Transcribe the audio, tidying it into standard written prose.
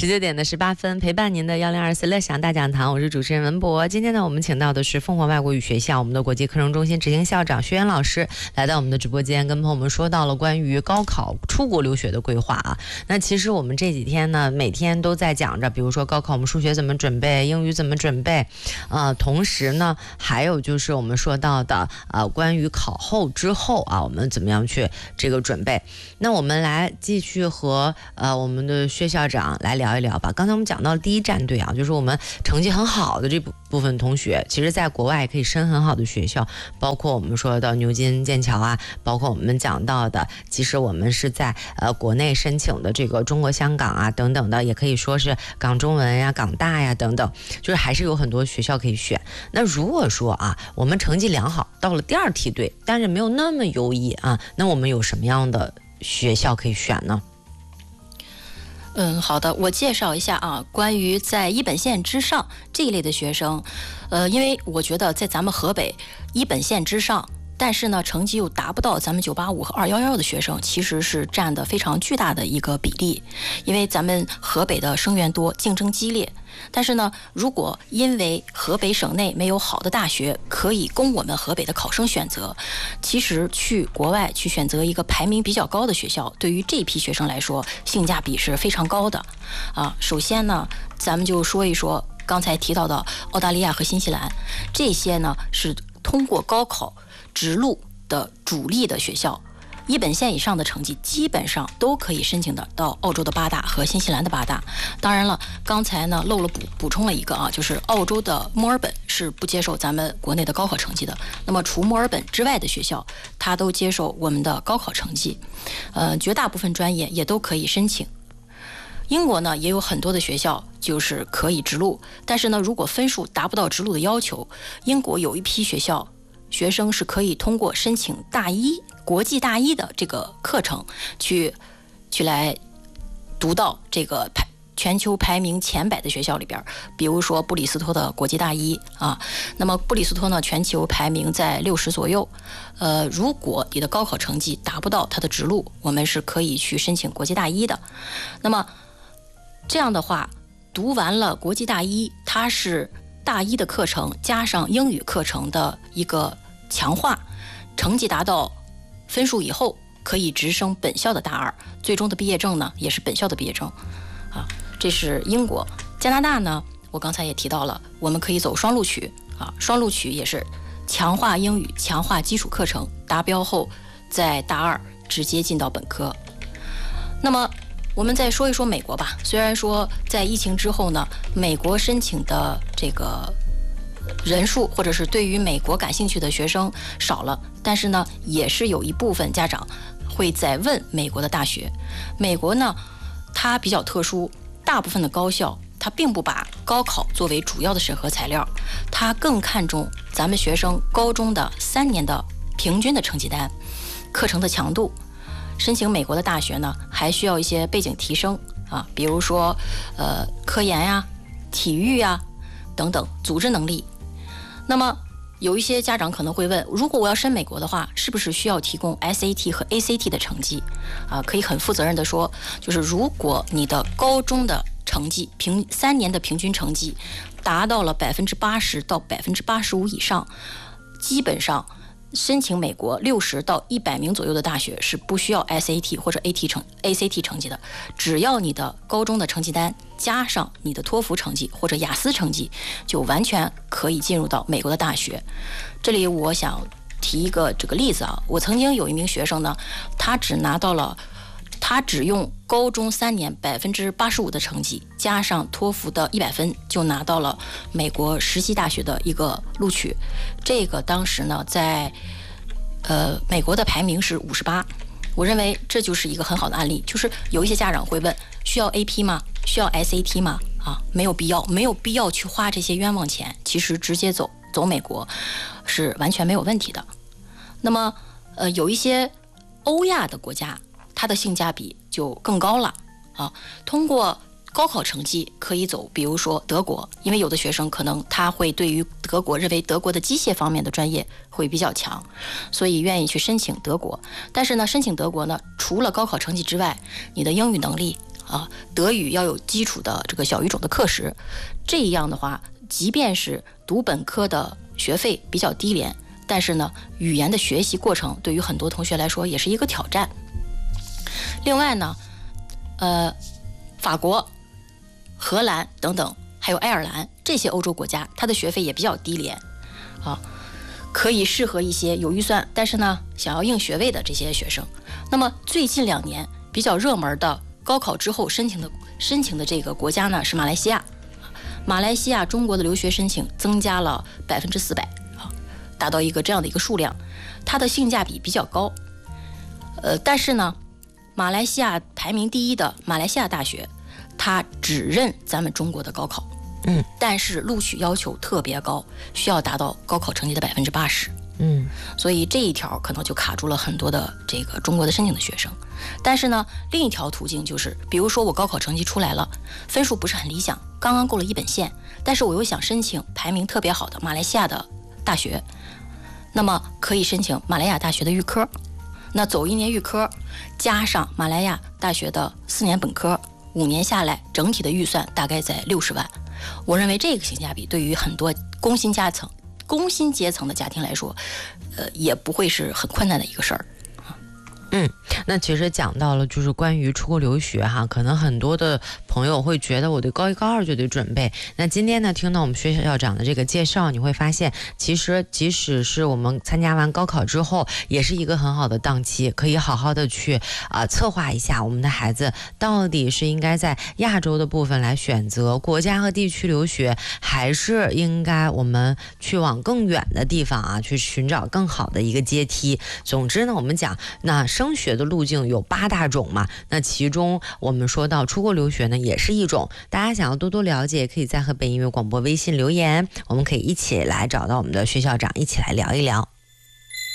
19点18分，陪伴您的1024乐享大讲堂，我是主持人文博。今天呢，我们请到的是凤凰外国语学校我们的国际课程中心执行校长薛源老师来到我们的直播间，跟朋友们说到了关于高考出国留学的规划啊。那其实我们这几天呢，每天都在讲着，比如说高考我们数学怎么准备，英语怎么准备，同时呢，还有就是我们说到的关于考后之后啊，我们怎么样去这个准备。那我们来继续和我们的薛校长来聊一聊吧。刚才我们讲到第一战队啊，就是我们成绩很好的这部分同学，其实在国外也可以升很好的学校，包括我们说的牛津、剑桥啊，包括我们讲到的，其实我们是在国内申请的这个中国香港啊等等的，也可以说是港中文呀、港大呀等等，就是还是有很多学校可以选。那如果说啊，我们成绩良好，到了第二梯队，但是没有那么优异啊，那我们有什么样的学校可以选呢？ 好的，我介绍一下啊，关于在一本线之上这一类的学生，因为我觉得在咱们河北一本线之上，但是呢成绩又达不到咱们985和211的学生，其实是占的非常巨大的一个比例。因为咱们河北的生源多，竞争激烈，但是呢，如果因为河北省内没有好的大学可以供我们河北的考生选择，其实去国外去选择一个排名比较高的学校，对于这批学生来说性价比是非常高的啊。首先呢，咱们就说一说刚才提到的澳大利亚和新西兰，这些呢是通过高考直录的主力的学校，一本线以上的成绩基本上都可以申请的到澳洲的8大和新西兰的8大。当然了，刚才呢漏了补充了一个啊，就是澳洲的墨尔本是不接受咱们国内的高考成绩的。那么除墨尔本之外的学校，它都接受我们的高考成绩，绝大部分专业也都可以申请。英国呢也有很多的学校就是可以直录，但是呢，如果分数达不到直录的要求，英国有一批学校学生是可以通过申请大一国际大一的这个课程去来读到这个全球排名前100的学校里边，比如说布里斯托的国际大一啊。那么布里斯托呢，全球排名在60左右。如果你的高考成绩达不到它的直录，我们是可以去申请国际大一的。那么这样的话，读完了国际大一，它是大一的课程加上英语课程的一个强化，成绩达到分数以后，可以直升本校的大二，最终的毕业证呢也是本校的毕业证啊。这是英国。加拿大呢，我刚才也提到了，我们可以走双录取啊，双录取也是强化英语、强化基础课程，达标后在大二直接进到本科。那么我们再说一说美国吧。虽然说在疫情之后呢，美国申请的这个人数或者是对于美国感兴趣的学生少了，但是呢，也是有一部分家长会在问美国的大学。美国呢，它比较特殊，大部分的高校它并不把高考作为主要的审核材料，它更看重咱们学生高中的3年的平均的成绩单、课程的强度。申请美国的大学呢，还需要一些背景提升啊，比如说科研呀、体育呀等等，组织能力。那么有一些家长可能会问，如果我要申美国的话，是不是需要提供 SAT 和 ACT 的成绩啊？可以很负责任的说，就是如果你的高中的成绩3年的平均成绩达到了80%到85%以上，基本上申请美国60到100名左右的大学是不需要 SAT 或者 ACT 成绩的，只要你的高中的成绩单加上你的托福成绩或者雅思成绩，就完全可以进入到美国的大学。这里我想提一个这个例子啊，我曾经有一名学生呢，他只用高中3年85%的成绩加上托福的100分，就拿到了美国实习大学的一个录取。这个当时呢，在美国的排名是58。我认为这就是一个很好的案例，就是有一些家长会问，需要 AP 吗？需要 SAT 吗？啊，没有必要去花这些冤枉钱。其实直接走美国是完全没有问题的。那么有一些欧亚的国家，它的性价比就更高了啊。通过高考成绩可以走，比如说德国，因为有的学生可能他会对于德国认为德国的机械方面的专业会比较强，所以愿意去申请德国。但是呢，申请德国呢，除了高考成绩之外，你的英语能力德语要有基础的这个小语种的课时，这样的话，即便是读本科的学费比较低廉，但是呢，语言的学习过程对于很多同学来说也是一个挑战。另外呢，法国、荷兰等等，还有爱尔兰这些欧洲国家，它的学费也比较低廉，可以适合一些有预算，但是呢想要应学位的这些学生。那么最近2年比较热门的高考之后申请的这个国家呢是马来西亚。马来西亚中国的留学申请增加了400%，达到一个这样的一个数量，它的性价比比较高。但是呢，马来西亚排名第1的马来西亚大学，它只认咱们中国的高考，但是录取要求特别高，需要达到高考成绩的80%。所以这一条可能就卡住了很多的这个中国的申请的学生。但是呢，另一条途径就是，比如说我高考成绩出来了，分数不是很理想，刚刚过了一本线，但是我又想申请排名特别好的马来西亚的大学，那么可以申请马来亚大学的预科。那走1年预科，加上马来亚大学的4年本科，5年下来，整体的预算大概在60万。我认为这个性价比对于很多工薪阶层的家庭来说，也不会是很困难的一个事儿。 那其实讲到了就是关于出国留学哈，可能很多的朋友会觉得我对高1、高2就得准备。那今天呢，听到我们学校长的这个介绍，你会发现，其实即使是我们参加完高考之后，也是一个很好的档期，可以好好的去策划一下我们的孩子到底是应该在亚洲的部分来选择国家和地区留学，还是应该我们去往更远的地方去寻找更好的一个阶梯。总之呢，我们讲那升学的路径有8大种嘛，那其中我们说到出国留学呢也是一种。大家想要多多了解，可以在河北音乐广播微信留言，我们可以一起来找到我们的薛校长，一起来聊一聊。